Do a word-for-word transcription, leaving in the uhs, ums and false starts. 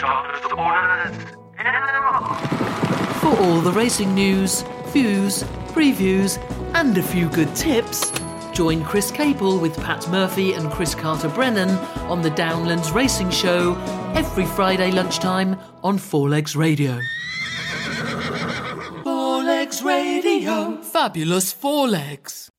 Doctor's orders. For all the racing news, views, previews, and a few good tips, join Chris Capel with Pat Murphy and Chris Carter-Brennan on the Downlands Racing Show every Friday lunchtime on Four Legs Radio. Four Legs Radio. Fabulous Four Legs.